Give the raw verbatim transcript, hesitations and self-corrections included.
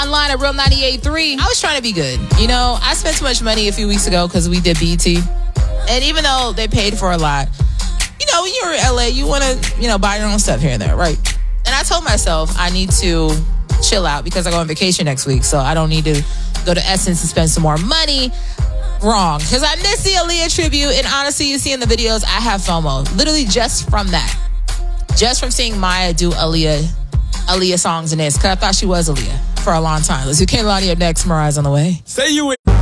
online at Real ninety-eight point three. I was trying to be good. You know, I spent too much money a few weeks ago because we did B E T. And even though they paid for a lot, you know, when you're in L A, you want to, you know, buy your own stuff here and there, right? And I told myself I need to chill out because I go on vacation next week, so I don't need to go to Essence and spend some more money. Wrong, because I missed the Aaliyah tribute, and honestly, you see in the videos, I have FOMO. Literally just from that. Just from seeing Maya do Aaliyah, Aaliyah songs in this, because I thought she was Aaliyah for a long time. Let's do Kehlani up next. Mariah's on the way. Say you